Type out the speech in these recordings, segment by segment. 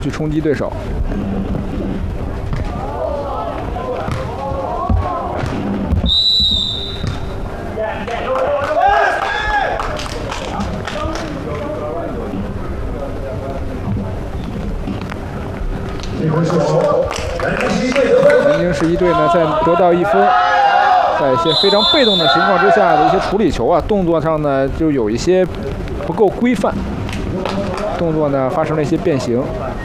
去冲击对手。南京市一队呢，在得到一分，在一些非常被动的情况之下的一些处理球啊，动作上呢就有一些不够规范，动作呢发生了一些变形。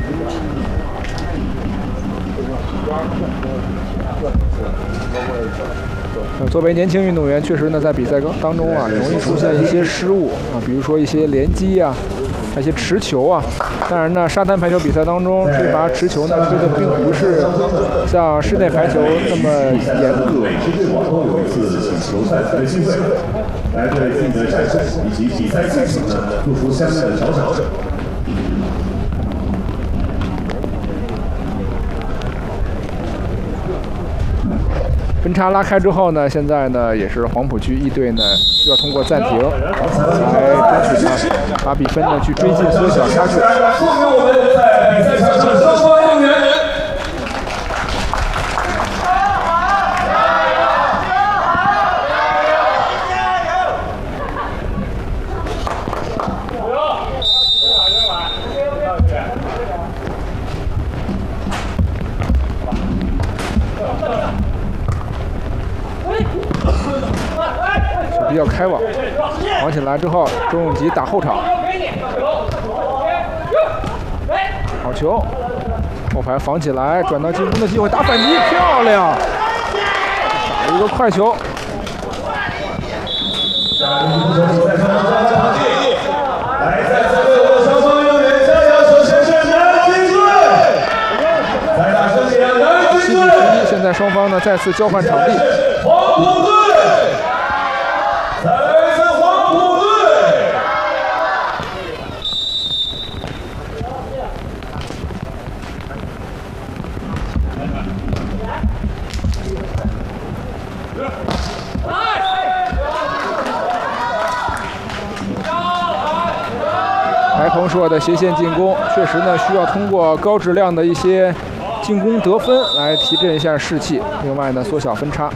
作为年轻运动员，确实呢在比赛当中啊，容易出现一些失误啊，比如说一些连击啊。一些持球啊，当然呢，沙滩排球比赛当中吹罚持球呢，吹的并不是像室内排球那么严格。 都有一次请球赛的机会，来对自己的战术以及比赛技术呢做出相应的调整。 分差拉开之后呢，现在呢也是黄埔区一队呢需要通过暂停来争取呢把比分呢去追进缩小差距。 说明我们在比赛场上双方运动员。 比较开网，网起来之后，周永吉打后场，好球，后排防起来，转到进攻的机会，打反击，漂亮，打了一个快球。现在双方呢再次交换场地。白鹏硕的斜线进攻，确实呢需要通过高质量的一些进攻得分来提振一下士气，另外呢缩小分差。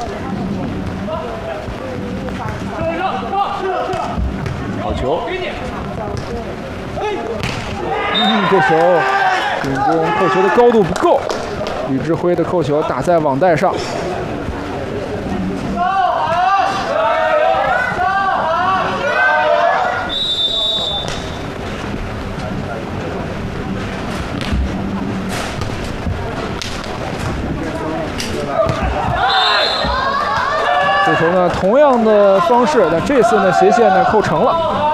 好球！这球进攻扣球的高度不够，吕志辉的扣球打在网带上。这球呢，同样的方式，但这次呢斜线呢扣成了。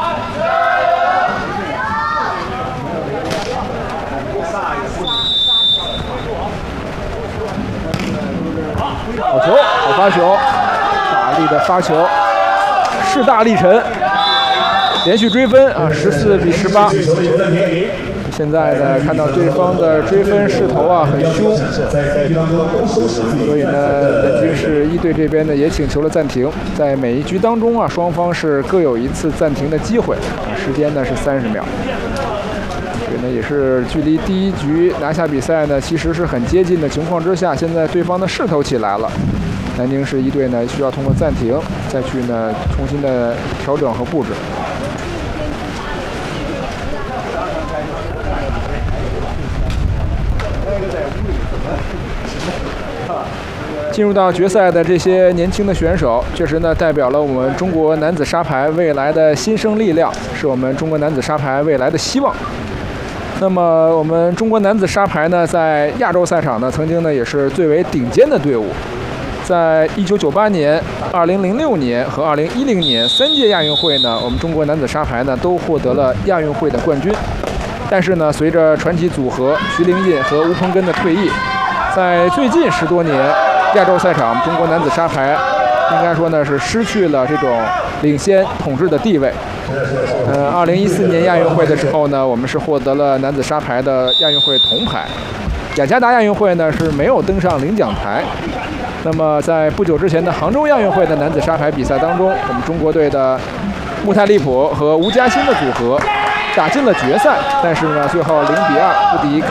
好球，好发球，大力的发球，势大力沉，连续追分啊，14-18。现在呢，看到对方的追分势头啊很凶，所以呢，南京市一队这边呢也请求了暂停，在每一局当中啊，双方是各有一次暂停的机会，时间呢是30秒。所以呢，也是距离第一局拿下比赛呢，其实是很接近的情况之下，现在对方的势头起来了，南京市一队呢需要通过暂停再去呢重新的调整和布置。进入到决赛的这些年轻的选手，确实呢代表了我们中国男子沙排未来的新生力量，是我们中国男子沙排未来的希望。那么我们中国男子沙排呢，在亚洲赛场呢，曾经呢也是最为顶尖的队伍。在1998年、2006年和2010年3届亚运会呢，我们中国男子沙排呢都获得了亚运会的冠军。但是呢，随着传奇组合徐灵印和吴鹏根的退役，在最近10多年，亚洲赛场中国男子沙排应该说呢是失去了这种领先统治的地位。2014年亚运会的时候呢，我们是获得了男子沙排的亚运会铜牌。雅加达亚运会呢是没有登上领奖台。那么在不久之前的杭州亚运会的男子沙排比赛当中，我们中国队的穆泰利普和吴嘉欣的组合打进了决赛，但是呢，最后0比2不敌